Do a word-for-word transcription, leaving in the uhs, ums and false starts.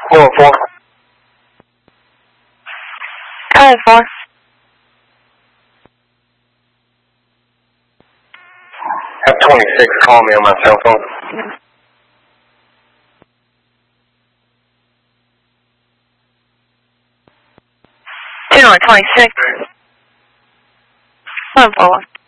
four oh four. Code four. F twenty-six, call me on my cell phone. Two one twenty-six. One four one.